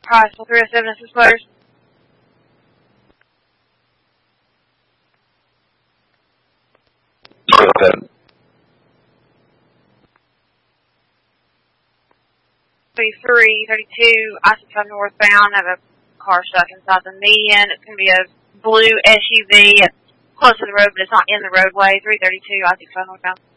price for 307 and some sweaters. $307. 3332, I-65 northbound. I have a car stuck inside the median. It's going to be a blue SUV. It's close to the road, but it's not in the roadway. 332, I-65 northbound.